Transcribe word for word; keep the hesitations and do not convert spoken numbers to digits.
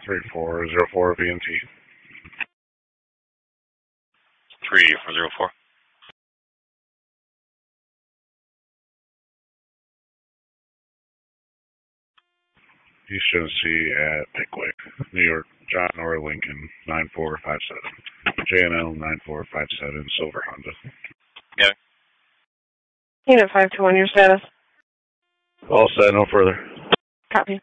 three four zero four V N T. three four zero four. East Genesee at Pickwick, New York, John or Lincoln, nine four five seven. J N L nine four five seven, Silver Honda. Yeah. Unit five two one, your status? All set, no further. Copy.